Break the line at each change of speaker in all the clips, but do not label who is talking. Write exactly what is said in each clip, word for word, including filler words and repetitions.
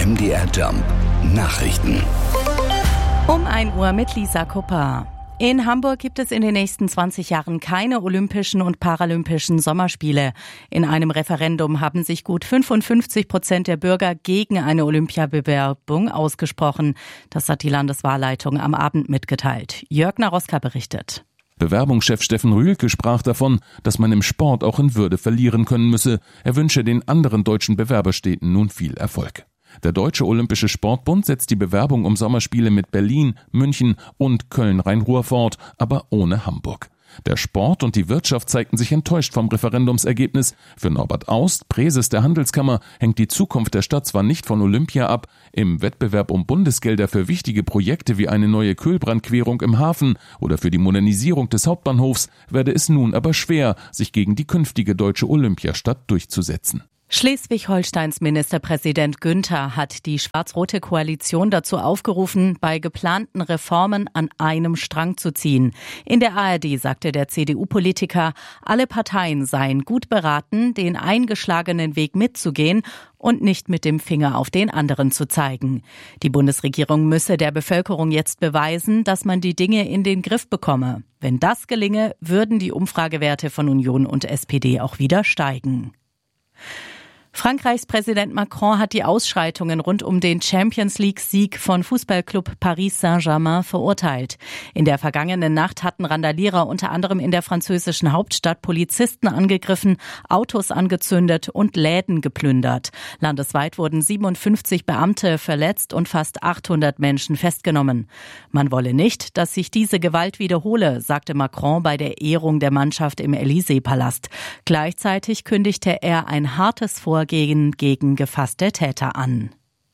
M D R Jump Nachrichten.
Um ein Uhr mit Lisa Kupper. In Hamburg gibt es in den nächsten zwanzig Jahren keine Olympischen und Paralympischen Sommerspiele. In einem Referendum haben sich gut fünfundfünfzig Prozent der Bürger gegen eine Olympiabewerbung ausgesprochen. Das hat die Landeswahlleitung am Abend mitgeteilt. Jörg Naroska berichtet.
Bewerbungschef Steffen Rühlke sprach davon, dass man im Sport auch in Würde verlieren können müsse. Er wünsche den anderen deutschen Bewerberstädten nun viel Erfolg. Der Deutsche Olympische Sportbund setzt die Bewerbung um Sommerspiele mit Berlin, München und Köln-Rhein-Ruhr fort, aber ohne Hamburg. Der Sport und die Wirtschaft zeigten sich enttäuscht vom Referendumsergebnis. Für Norbert Aust, Präses der Handelskammer, hängt die Zukunft der Stadt zwar nicht von Olympia ab. Im Wettbewerb um Bundesgelder für wichtige Projekte wie eine neue Kühlbrandquerung im Hafen oder für die Modernisierung des Hauptbahnhofs werde es nun aber schwer, sich gegen die künftige deutsche Olympiastadt durchzusetzen.
Schleswig-Holsteins Ministerpräsident Günther hat die schwarz-rote Koalition dazu aufgerufen, bei geplanten Reformen an einem Strang zu ziehen. In der A R D sagte der C D U-Politiker, alle Parteien seien gut beraten, den eingeschlagenen Weg mitzugehen und nicht mit dem Finger auf den anderen zu zeigen. Die Bundesregierung müsse der Bevölkerung jetzt beweisen, dass man die Dinge in den Griff bekomme. Wenn das gelinge, würden die Umfragewerte von Union und S P D auch wieder steigen. Frankreichs Präsident Macron hat die Ausschreitungen rund um den Champions-League-Sieg von Fußballclub Paris Saint-Germain verurteilt. In der vergangenen Nacht hatten Randalierer unter anderem in der französischen Hauptstadt Polizisten angegriffen, Autos angezündet und Läden geplündert. Landesweit wurden siebenundfünfzig Beamte verletzt und fast achthundert Menschen festgenommen. Man wolle nicht, dass sich diese Gewalt wiederhole, sagte Macron bei der Ehrung der Mannschaft im Élysée-Palast. Gleichzeitig kündigte er ein hartes Vorgehen gegen gefasste Täter an.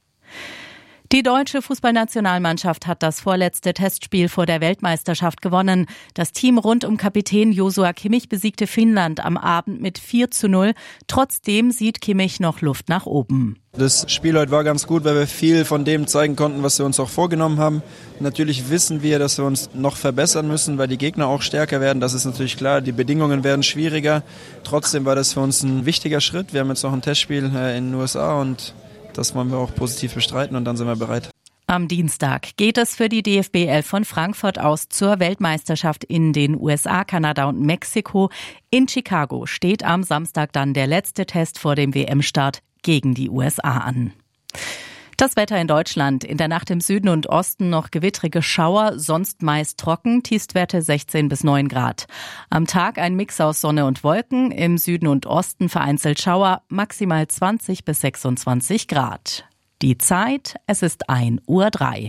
Die deutsche Fußballnationalmannschaft hat das vorletzte Testspiel vor der Weltmeisterschaft gewonnen. Das Team rund um Kapitän Joshua Kimmich besiegte Finnland am Abend mit vier zu null. Trotzdem sieht Kimmich noch Luft nach oben.
Das Spiel heute war ganz gut, weil wir viel von dem zeigen konnten, was wir uns auch vorgenommen haben. Natürlich wissen wir, dass wir uns noch verbessern müssen, weil die Gegner auch stärker werden. Das ist natürlich klar, die Bedingungen werden schwieriger. Trotzdem war das für uns ein wichtiger Schritt. Wir haben jetzt noch ein Testspiel in den U S A und das wollen wir auch positiv bestreiten und dann sind wir bereit.
Am Dienstag geht es für die D F B elf von Frankfurt aus zur Weltmeisterschaft in den U S A, Kanada und Mexiko. In Chicago steht am Samstag dann der letzte Test vor dem W M-Start gegen die U S A an. Das Wetter in Deutschland. In der Nacht im Süden und Osten noch gewittrige Schauer, sonst meist trocken, Tiefstwerte sechzehn bis neun Grad. Am Tag ein Mix aus Sonne und Wolken, im Süden und Osten vereinzelt Schauer, maximal zwanzig bis sechsundzwanzig Grad. Die Zeit, es ist ein Uhr drei.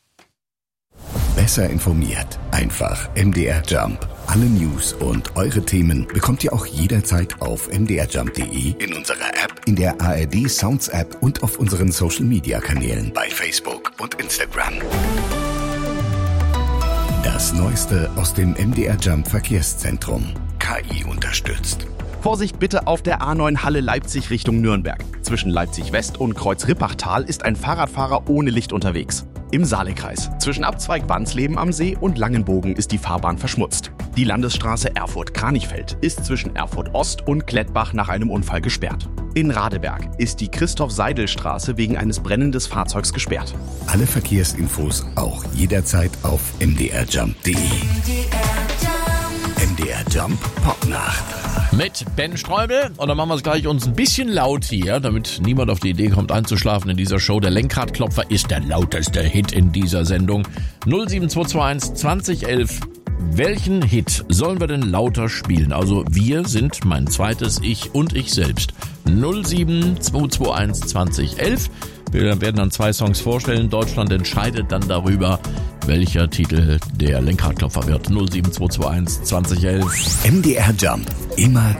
Besser informiert, einfach M D R Jump. Alle News und eure Themen bekommt ihr auch jederzeit auf m d r jump punkt d e, in unserer App, in der A R D Sounds App und auf unseren Social Media Kanälen bei Facebook und Instagram. Das Neueste aus dem M D R Jump Verkehrszentrum. K I unterstützt.
Vorsicht bitte auf der A neun Halle Leipzig Richtung Nürnberg. Zwischen Leipzig West und Kreuz-Rippachtal ist ein Fahrradfahrer ohne Licht unterwegs. Im Saalekreis. Zwischen Abzweig Wansleben am See und Langenbogen ist die Fahrbahn verschmutzt. Die Landesstraße Erfurt-Kranichfeld ist zwischen Erfurt Ost und Klettbach nach einem Unfall gesperrt. In Radeberg ist die Christoph-Seidel-Straße wegen eines brennenden Fahrzeugs gesperrt.
Alle Verkehrsinfos auch jederzeit auf m d r jump punkt d e. M D R Jump Popnacht.
Mit Ben Streubel. Und dann machen wir es gleich uns ein bisschen laut hier, damit niemand auf die Idee kommt einzuschlafen in dieser Show. Der Lenkradklopfer ist der lauteste Hit in dieser Sendung. null sieben zwei zwei eins zwanzig elf. Welchen Hit sollen wir denn lauter spielen? Also wir sind mein zweites Ich und ich selbst. null sieben zwei zwei eins zwanzig elf. Wir werden dann zwei Songs vorstellen. Deutschland entscheidet dann darüber, welcher Titel der Lenkradklopfer wird. null sieben zwei zwei eins zwanzig elf.
M D R Jump. Immer